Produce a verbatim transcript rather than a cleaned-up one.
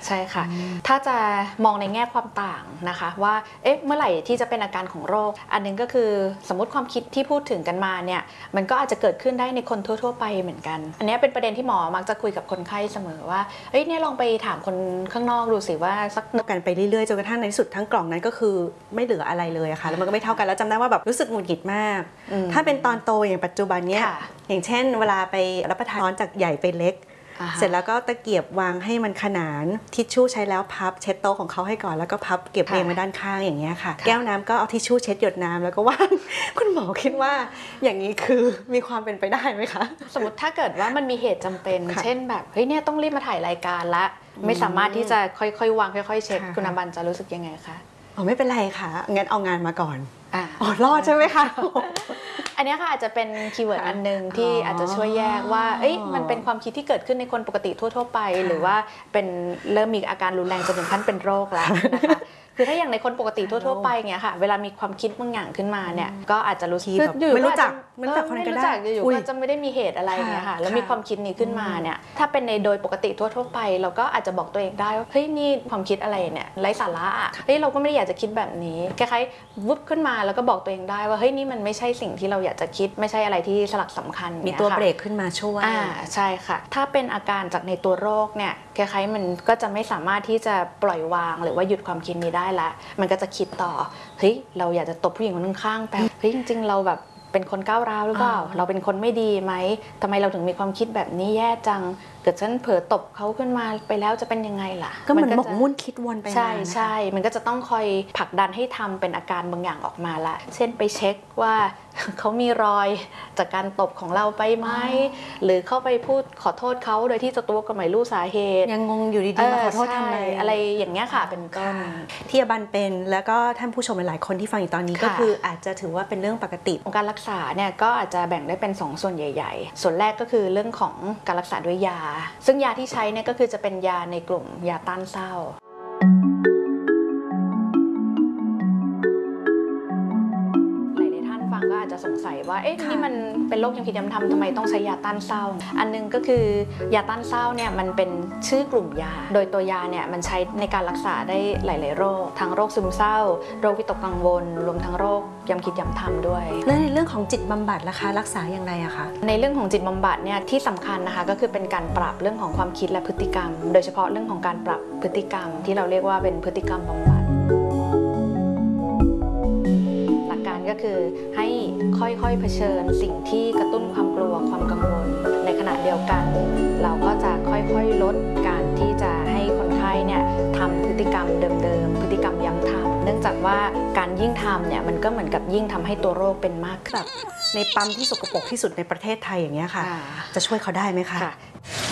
ใช่ค่ะถ้าจะมองในแง่ความต่างนะคะว่าเอ๊ะเมื่อไหร่ที่จะเป็นอาการของโรคอันนึงก็คือสมมติความคิดที่พูดถึงกันมาเนี่ยมันก็อาจจะเกิดขึ้นได้ในคนทั่วๆไปเหมือนกันอันนี้เป็นประเด็นที่หมอมักจะคุยกับคนไข้เสมอว่าเฮ้ยเนี่ยลองไปถามคนข้างนอกดูสิว่าสักกันไปเรื่อยๆจนกระทั่งในที่สุดทั้งกล่องนั้นก็คือไม่เหลืออะไรเลยค่ะแล้วมันก็ไม่เท่ากันแล้วจำได้ว่าแบบรู้สึกหงุดหงิดมากถ้าเป็นตอนโตอย่างปัจจุบันเนี้ยอย่างเช่นเวลาไปรับประทานจากใหญ่ไปเล็กเสร็จแล้วก็ตะเกียบวางให้มันขนานทิชชู่ใช้แล้วพับเช็ดโต๊ะของเขาให้ก่อนแล้วก็พับเก็บเรียงไว้ด้านข้างอย่างเงี้ยค่ะแก้วน้ำก็เอาทิชชู่เช็ดหยดน้ำแล้วก็วางคุณหมอคิดว่าอย่างนี้คือมีความเป็นไปได้ไหมคะสมมติถ้าเกิดว่ามันมีเหตุจำเป็นเช่นแบบเฮ้ยเนี่ยต้องรีบมาถ่ายรายการละไม่สามารถที่จะค่อยๆวางค่อยๆเช็ดคุณอบันจะรู้สึกยังไงคะอ๋อไม่เป็นไรค่ะงั้นเอางานมาก่อนอ๋อรอดใช่ไหมคะอันนี้ค่ะอาจจะเป็นคีย์เวิร์ดอันนึงที่อาจจะช่วยแยกว่าเอ้ยมันเป็นความคิดที่เกิดขึ้นในคนปกติทั่วๆไปหรือว่าเป็นเริ่มมีอาการรุนแรงจนถึงขั้นเป็นโรคแล้วนะคะคือถ้าอย่างในคนปกติทั่วๆไปเงี้ยค่ะเวลามีความคิดบางอย่างขึ้นมาเนี่ยก็อาจจะรู้สึกไม่รู้จักไม่รู้จักคนก็ได้อยู่ก็จะไม่ได้มีเหตุอะไรเงี้ยค่ะแล้วมีความคิดนี้ขึ้นมาเนี่ยถ้าเป็นในโดยปกติทั่วๆไปเราก็อาจจะบอกตัวเองได้ว่าเฮ้ยนี่ความคิดอะไรเนี่ยไร้สาระอ่ะเฮ้ยเราก็ไม่ได้อยากจะคิดแบบนี้คล้ายๆวุบขึ้นมาแล้วก็บอกตัวเองได้ว่าเฮ้ยนี่มันไม่ใช่สิ่งที่เราอยากจะคิดไม่ใช่อะไรที่สลักสำคัญมีตัวเบรกขึ้นมาช่วยอ่าใช่ค่ะถ้าเป็นอาการจากในตัวโรคเนี่ยคล้ายๆมันก็จะไม่สามารถที่จะปล่อยวางหรือว่าหยุดความคิดนี้ได้ละมันก็จะคิดต่อเฮ้ยเราอยากจะตบผู้หญิงคนข้างๆแต่เฮ้ยจริงๆเราแบบเป็นคนก้าวร้าวหรือเปล่าเราเป็นคนไม่ดีไหมทำไมเราถึงมีความคิดแบบนี้แย่จังเกิดฉันเผลอตบเขาขึ้นมาไปแล้วจะเป็นยังไงล่ะก็เหมือนหมกมุ่นคิดวนไปใช่ใช่มันก็จะต้องคอยผลักดันให้ทำเป็นอาการบางอย่างออกมาละเช่นไปเช็คว่าเขามีรอยจากการตบของเราไปไหมหรือเข้าไปพูดขอโทษเขาโดยที่เจ้าตัวก็ไม่รู้สาเหตุยังงงอยู่ดีๆมาขอโทษทำไมอะไรอย่างเงี้ยค่ะเป็นต้นที่อบันเป็นแล้วก็ท่านผู้ชมหลายๆคนที่ฟังอยู่ตอนนี้ก็คืออาจจะถือว่าเป็นเรื่องปกติของการรักษาเนี่ยก็อาจจะแบ่งได้เป็นสองส่วนใหญ่ๆส่วนแรกก็คือเรื่องของการรักษาด้วยยาซึ่งยาที่ใช้เนี่ยก็คือจะเป็นยาในกลุ่มยาต้านเศร้าก็อาจจะสงสัยว่าเอ๊ะนี่มันเป็นโรคยังผิดยังทำทำไมต้องใช้ยาต้านเศร้าอันนึงก็คือยาต้านเศร้าเนี่ยมันเป็นชื่อกลุ่มยาโดยตัวยาเนี่ยมันใช้ในการรักษาได้หลายๆโรคทั้งโรคซึมเศร้าโรควิตกกังวลรวมทั้งโรคย้ำคิดย้ำทำด้วยแล้วในเรื่องของจิตบำบัดล่ะคะรักษาอย่างไรอะคะในเรื่องของจิตบำบัดเนี่ยที่สำคัญนะคะก็คือเป็นการปรับเรื่องของความคิดและพฤติกรรมโดยเฉพาะเรื่องของการปรับพฤติกรรมที่เราเรียกว่าเป็นพฤติกรรมบำบัดก็คือให้ค่อยๆเผชิญสิ่งที่กระตุ้นความกลัวความกังวลในขณะเดียวกันเราก็จะค่อยๆลดการที่จะให้คนไข้เนี่ยทำพฤติกรรมเดิมๆพฤติกรรมย้ำทำเนื่องจากว่าการยิ่งทำเนี่ยมันก็เหมือนกับยิ่งทำให้ตัวโรคเป็นมากขึ้นในปั๊มที่สกปรกที่สุดในประเทศไทยอย่างเงี้ยค่ะจะช่วยเขาได้ไหมคะ